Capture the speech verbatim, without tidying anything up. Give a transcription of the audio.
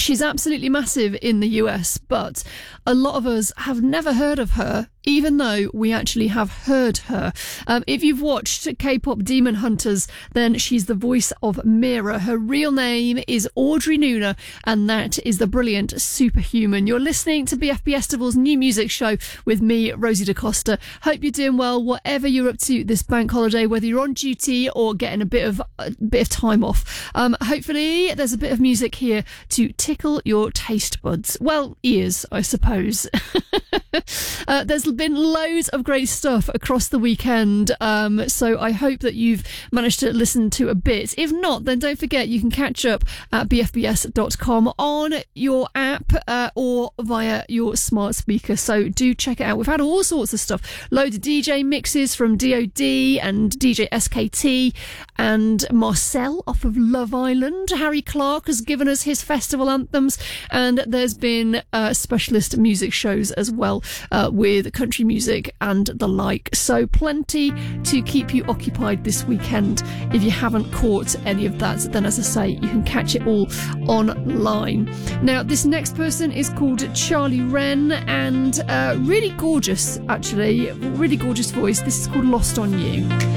She's absolutely massive in the U S, but a lot of us have never heard of her, even though we actually have heard her. Um, if you've watched K-pop Demon Hunters, then she's the voice of Mira. Her real name is Audrey Nuna, and that is the brilliant Superhuman. You're listening to B F B Festival's new music show with me, Rosie DaCosta. Hope you're doing well, whatever you're up to this bank holiday, whether you're on duty or getting a bit of a bit of time off. Um, hopefully, there's a bit of music here to tickle your taste buds. Well, ears, I suppose. uh, there's been loads of great stuff across the weekend, um, so I hope that you've managed to listen to a bit. If not, then don't forget you can catch up at b f b s dot com on your app uh, or via your smart speaker, so do check it out. We've had all sorts of stuff, loads of D J mixes from D O D and D J S K T and Marcel off of Love Island. Harry Clark has given us his festival anthems, and there's been uh, specialist music shows as well uh, with country music and the like, so plenty to keep you occupied this weekend. If you haven't caught any of that, then as I say, you can catch it all online. Now, this next person is called Charlie Wren, and uh, really gorgeous, actually, really gorgeous voice. This is called Lost on You.